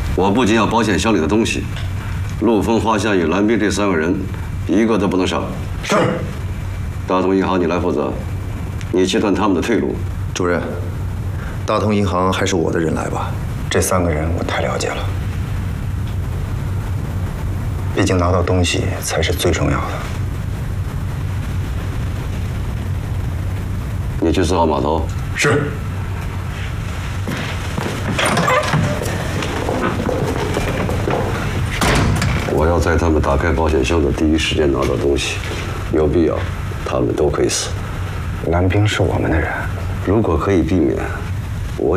我不仅要保险箱里的东西，陆丰、华夏与蓝冰这3个人，一个都不能少。 是。 大同银行你来负责，你切断他们的退路。 主任，大同银行还是我的人来吧。这3个人我太了解了，毕竟拿到东西才是最重要的。 你去4号码头。 是。 我要在他们打开保险箱的第一时间拿到东西，有必要，他们都可以死。 蓝冰是我们的人， 如果可以避免。